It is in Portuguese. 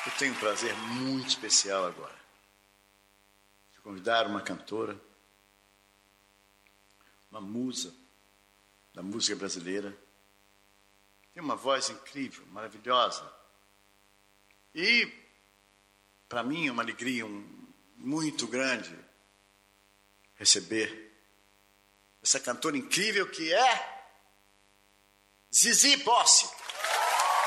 Eu tenho um prazer muito especial agora de convidar uma cantora, uma musa da música brasileira. Tem uma voz incrível, maravilhosa. E, para mim, é uma alegria muito grande receber essa cantora incrível que é Zizi Posse.